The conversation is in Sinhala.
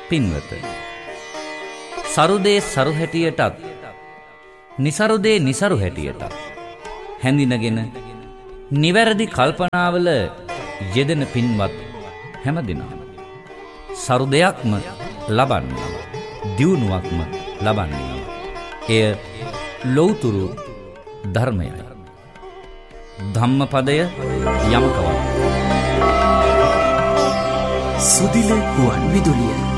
පින්වත, සරුදේ සරු හැටියටත් නිසරුදේ නිසරු හැටියටත් හැඳිනගෙන නිවැරදි කල්පනාවල යෙදෙන පින්වත් හැමදෙනාම සරුදයක්ම ලබන්නේ, දියුණුවක්ම ලබන්නේ. එය ලෞතුරු ධර්මයයි. ධම්මපදය යමකවත්. සුදිල ගුවන් විදුලිය